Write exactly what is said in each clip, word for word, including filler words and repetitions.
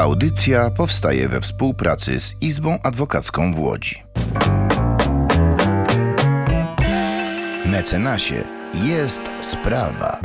Audycja powstaje we współpracy z Izbą Adwokacką w Łodzi. Mecenasie jest sprawa.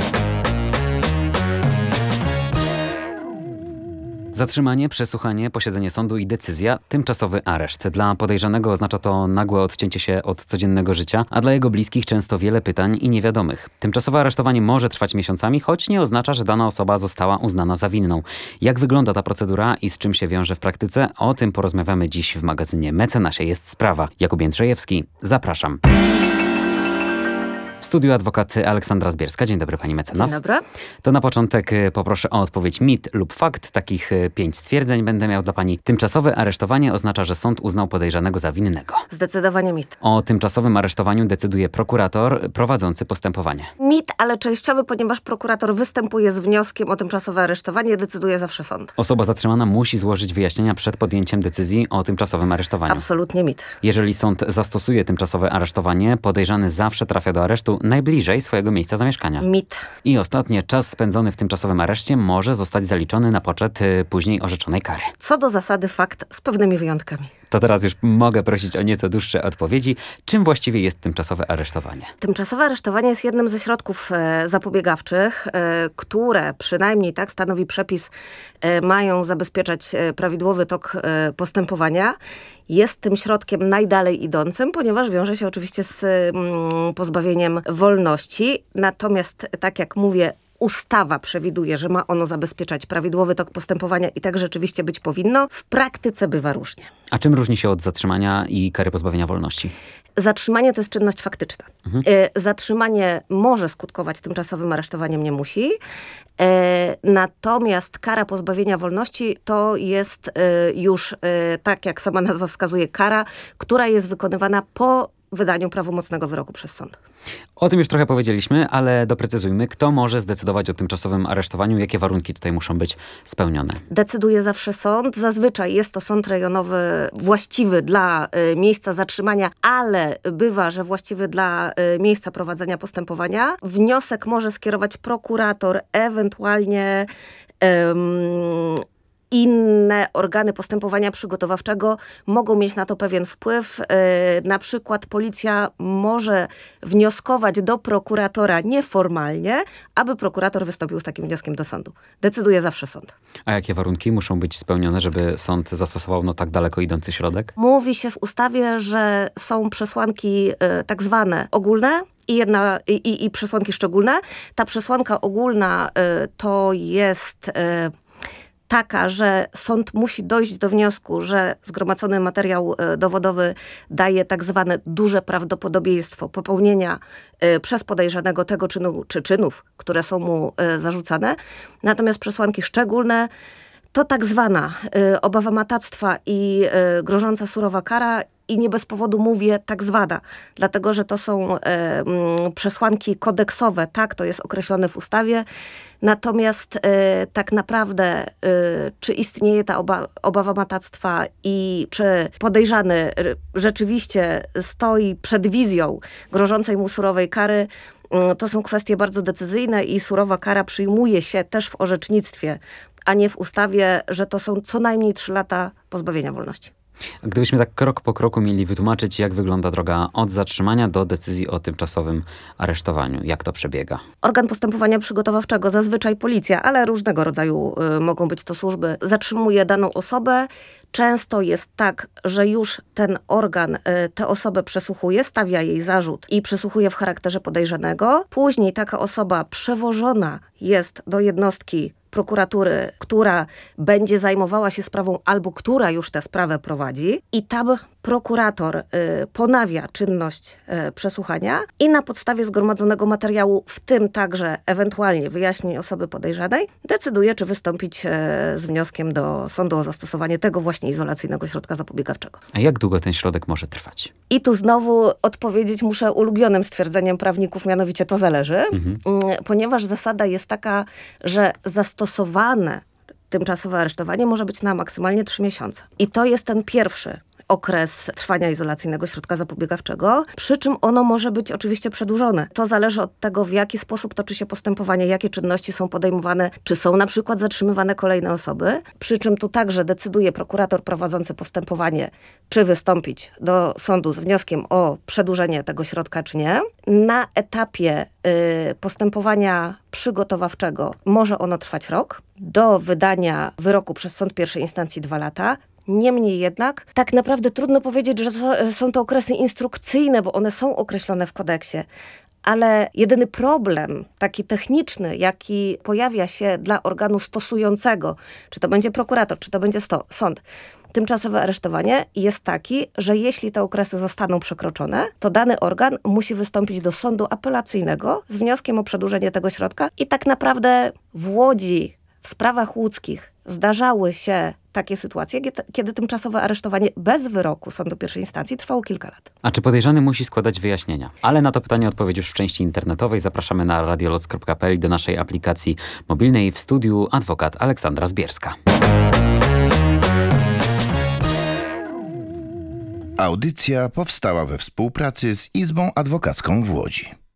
Zatrzymanie, przesłuchanie, posiedzenie sądu i decyzja, tymczasowy areszt. Dla podejrzanego oznacza to nagłe odcięcie się od codziennego życia, a dla jego bliskich często wiele pytań i niewiadomych. Tymczasowe aresztowanie może trwać miesiącami, choć nie oznacza, że dana osoba została uznana za winną. Jak wygląda ta procedura i z czym się wiąże w praktyce? O tym porozmawiamy dziś w magazynie Mecenasie jest sprawa. Jakub Jędrzejewski, zapraszam. W studiu adwokat Aleksandra Zbierska. Dzień dobry, pani mecenas. Dzień dobry. To na początek poproszę o odpowiedź mit lub fakt. Takich pięć stwierdzeń będę miał dla pani. Tymczasowe aresztowanie oznacza, że sąd uznał podejrzanego za winnego. Zdecydowanie mit. O tymczasowym aresztowaniu decyduje prokurator prowadzący postępowanie. Mit, ale częściowy, ponieważ prokurator występuje z wnioskiem o tymczasowe aresztowanie, decyduje zawsze sąd. Osoba zatrzymana musi złożyć wyjaśnienia przed podjęciem decyzji o tymczasowym aresztowaniu. Absolutnie mit. Jeżeli sąd zastosuje tymczasowe aresztowanie, podejrzany zawsze trafia do aresztu najbliżej swojego miejsca zamieszkania. Mit. I ostatnie, czas spędzony w tymczasowym areszcie może zostać zaliczony na poczet y, później orzeczonej kary. Co do zasady fakt z pewnymi wyjątkami. To teraz już mogę prosić o nieco dłuższe odpowiedzi. Czym właściwie jest tymczasowe aresztowanie? Tymczasowe aresztowanie jest jednym ze środków e, zapobiegawczych, e, które przynajmniej tak stanowi przepis, e, mają zabezpieczać e, prawidłowy tok e, postępowania. Jest tym środkiem najdalej idącym, ponieważ wiąże się oczywiście z mm, pozbawieniem wolności. Natomiast, tak jak mówię, ustawa przewiduje, że ma ono zabezpieczać prawidłowy tok postępowania i tak rzeczywiście być powinno. W praktyce bywa różnie. A czym różni się od zatrzymania i kary pozbawienia wolności? Zatrzymanie to jest czynność faktyczna. Mhm. Zatrzymanie może skutkować tymczasowym aresztowaniem, nie musi. Natomiast kara pozbawienia wolności to jest już, tak jak sama nazwa wskazuje, kara, która jest wykonywana po wydaniu prawomocnego wyroku przez sąd. O tym już trochę powiedzieliśmy, ale doprecyzujmy, kto może zdecydować o tymczasowym aresztowaniu, jakie warunki tutaj muszą być spełnione. Decyduje zawsze sąd. Zazwyczaj jest to sąd rejonowy właściwy dla y, miejsca zatrzymania, ale bywa, że właściwy dla y, miejsca prowadzenia postępowania. Wniosek może skierować prokurator, ewentualnie ym, inne organy postępowania przygotowawczego mogą mieć na to pewien wpływ. Yy, na przykład policja może wnioskować do prokuratora nieformalnie, aby prokurator wystąpił z takim wnioskiem do sądu. Decyduje zawsze sąd. A jakie warunki muszą być spełnione, żeby sąd zastosował no, tak daleko idący środek? Mówi się w ustawie, że są przesłanki yy, tak zwane ogólne, I, jedna, i, i przesłanki szczególne. Ta przesłanka ogólna yy, to jest Yy, taka, że sąd musi dojść do wniosku, że zgromadzony materiał dowodowy daje tak zwane duże prawdopodobieństwo popełnienia y, przez podejrzanego tego czynu czy czynów, które są mu y, zarzucane. Natomiast przesłanki szczególne to tak zwana y, obawa matactwa i y, grożąca surowa kara. I nie bez powodu mówię tak zwana, dlatego że to są y, y, przesłanki kodeksowe, tak, to jest określone w ustawie. Natomiast y, tak naprawdę, y, czy istnieje ta oba, obawa matactwa i czy podejrzany y, rzeczywiście stoi przed wizją grożącej mu surowej kary, y, to są kwestie bardzo decyzyjne i surowa kara przyjmuje się też w orzecznictwie, a nie w ustawie, że to są co najmniej trzy lata pozbawienia wolności. A gdybyśmy tak krok po kroku mieli wytłumaczyć, jak wygląda droga od zatrzymania do decyzji o tymczasowym aresztowaniu, jak to przebiega? Organ postępowania przygotowawczego, zazwyczaj policja, ale różnego rodzaju y, mogą być to służby, zatrzymuje daną osobę. Często jest tak, że już ten organ y, tę osobę przesłuchuje, stawia jej zarzut i przesłuchuje w charakterze podejrzanego. Później taka osoba przewożona jest do jednostki prokuratury, która będzie zajmowała się sprawą albo która już tę sprawę prowadzi i tam prokurator y, ponawia czynność y, przesłuchania i na podstawie zgromadzonego materiału, w tym także ewentualnie wyjaśnień osoby podejrzanej, decyduje, czy wystąpić y, z wnioskiem do sądu o zastosowanie tego właśnie izolacyjnego środka zapobiegawczego. A jak długo ten środek może trwać? I tu znowu odpowiedzieć muszę ulubionym stwierdzeniem prawników, mianowicie to zależy, mhm. ponieważ zasada jest taka, że zastosowane tymczasowe aresztowanie może być na maksymalnie trzy miesiące. I to jest ten pierwszy okres trwania izolacyjnego środka zapobiegawczego, przy czym ono może być oczywiście przedłużone. To zależy od tego, w jaki sposób toczy się postępowanie, jakie czynności są podejmowane, czy są na przykład zatrzymywane kolejne osoby, przy czym tu także decyduje prokurator prowadzący postępowanie, czy wystąpić do sądu z wnioskiem o przedłużenie tego środka, czy nie. Na etapie y, postępowania przygotowawczego może ono trwać rok, do wydania wyroku przez sąd pierwszej instancji dwa lata. Niemniej jednak, tak naprawdę trudno powiedzieć, że są to okresy instrukcyjne, bo one są określone w kodeksie. Ale jedyny problem, taki techniczny, jaki pojawia się dla organu stosującego, czy to będzie prokurator, czy to będzie sto, sąd, tymczasowe aresztowanie jest taki, że jeśli te okresy zostaną przekroczone, to dany organ musi wystąpić do sądu apelacyjnego z wnioskiem o przedłużenie tego środka. I tak naprawdę w Łodzi, w sprawach łódzkich zdarzały się takie sytuacje, kiedy tymczasowe aresztowanie bez wyroku sądu pierwszej instancji trwało kilka lat. A czy podejrzany musi składać wyjaśnienia? Ale na to pytanie odpowiedź już w części internetowej. Zapraszamy na radioloc kropka p l i do naszej aplikacji mobilnej. W studiu adwokat Aleksandra Zbierska. Audycja powstała we współpracy z Izbą Adwokacką w Łodzi.